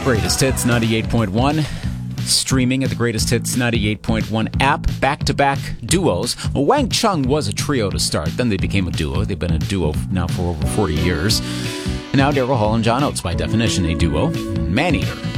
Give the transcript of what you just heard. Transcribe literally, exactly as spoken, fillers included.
Greatest Hits ninety-eight point one. Streaming at the Greatest Hits ninety-eight point one app. Back-to-back duos. Well, Wang Chung was a trio to start. Then they became a duo. They've been a duo now for over forty years. And now Daryl Hall and John Oates, by definition, a duo. Maneater.